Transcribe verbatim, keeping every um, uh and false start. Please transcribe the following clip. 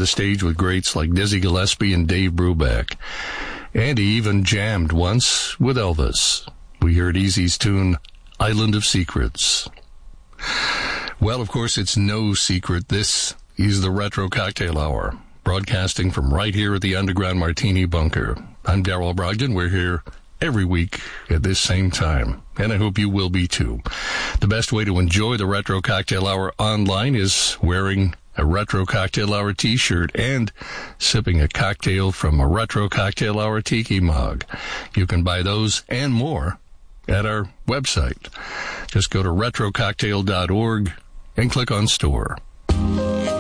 the stage with greats like Dizzy Gillespie and Dave Brubeck. And he even jammed once with Elvis. We heard Easy's tune, Island of Secrets. Well, of course, it's no secret. This is the Retro Cocktail Hour, broadcasting from right here at the Underground Martini Bunker. I'm Darrell Brogdon. We're here every week at this same time, and I hope you will be too. The best way to enjoy the Retro Cocktail Hour online is wearing a Retro Cocktail Hour t-shirt and sipping a cocktail from a Retro Cocktail Hour tiki mug. You can buy those and more at our website. Just go to retro cocktail dot org and click on store.